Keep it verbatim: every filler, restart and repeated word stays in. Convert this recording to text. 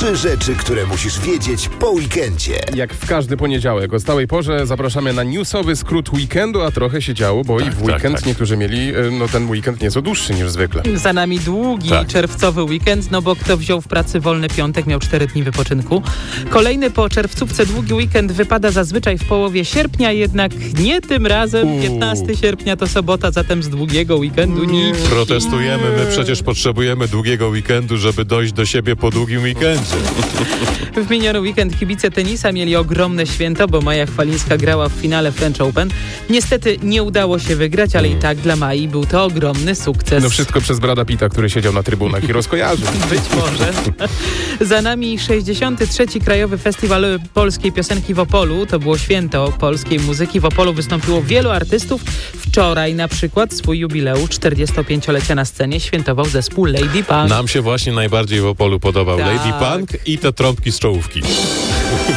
Trzy rzeczy, które musisz wiedzieć po weekendzie. Jak w każdy poniedziałek o stałej porze zapraszamy na newsowy skrót weekendu, a trochę się działo, bo tak, i w weekend tak, tak. niektórzy mieli no, ten weekend nieco dłuższy niż zwykle. Za nami długi Tak. czerwcowy weekend, no bo kto wziął w pracy wolny piątek, miał cztery dni wypoczynku. Kolejny po czerwcówce długi weekend wypada zazwyczaj w połowie sierpnia, jednak nie tym razem. Uuu. piętnastego sierpnia to sobota, zatem z długiego weekendu nic. Protestujemy, my przecież potrzebujemy długiego weekendu, żeby dojść do siebie po długim weekendzie. W miniony weekend kibice tenisa mieli ogromne święto, bo Maja Chwalińska grała w finale French Open. Niestety nie udało się wygrać, ale i tak dla Mai był to ogromny sukces. No wszystko przez Brada Pitta, który siedział na trybunach i rozkojarzył. Być może. Za nami sześćdziesiąty trzeci Krajowy Festiwal Polskiej Piosenki w Opolu. To było święto polskiej muzyki. W Opolu wystąpiło wielu artystów. Wczoraj na przykład swój jubileusz czterdziestopięciolecia na scenie świętował zespół Lady Punk. Nam się właśnie najbardziej w Opolu podobał Tak. Lady Punk i te trąbki z czołówki.